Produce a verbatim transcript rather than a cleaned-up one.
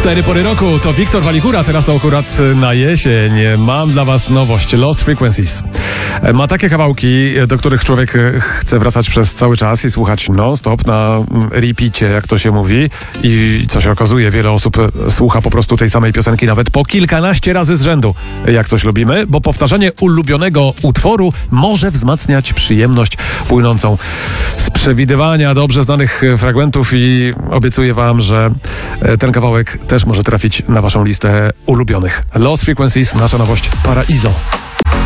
Cztery pory roku to Wiktor Walikura, teraz to akurat na jesień. Mam dla was nowość, Lost Frequencies. Ma takie kawałki, do których człowiek chce wracać przez cały czas i słuchać non-stop na repeacie, jak to się mówi. I co się okazuje, wiele osób słucha po prostu tej samej piosenki nawet po kilkanaście razy z rzędu, jak coś lubimy, bo powtarzanie ulubionego utworu może wzmacniać przyjemność płynącą z przewidywania dobrze znanych fragmentów i obiecuję wam, że ten kawałek też może trafić na waszą listę ulubionych. Lost Frequencies, nasza nowość Paraiso.